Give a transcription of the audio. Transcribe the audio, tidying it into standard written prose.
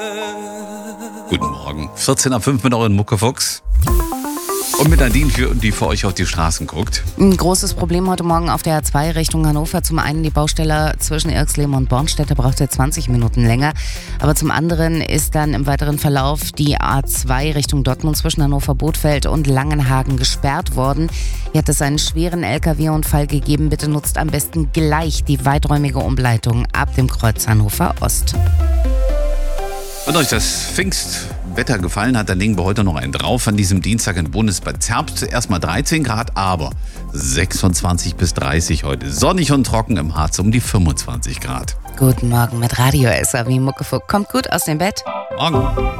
Guten Morgen. 14:05 mit euren Muckefuchs. Und mit Nadine, die für euch auf die Straßen guckt. Ein großes Problem heute Morgen auf der A2 Richtung Hannover. Zum einen die Baustelle zwischen Irxleben und Bornstedt, da braucht ihr 20 Minuten länger. Aber zum anderen ist dann im weiteren Verlauf die A2 Richtung Dortmund zwischen Hannover-Bothfeld und Langenhagen gesperrt worden. Hier hat es einen schweren LKW-Unfall gegeben. Bitte nutzt am besten gleich die weiträumige Umleitung ab dem Kreuz Hannover Ost. Wenn euch das Pfingstwetter gefallen hat, dann legen wir heute noch einen drauf. An diesem Dienstag in Bundesbad Zerbst erstmal 13 Grad, aber 26 bis 30 heute. Sonnig und trocken, im Harz um die 25 Grad. Guten Morgen mit Radio SAW Muckefuchs. Kommt gut aus dem Bett. Morgen.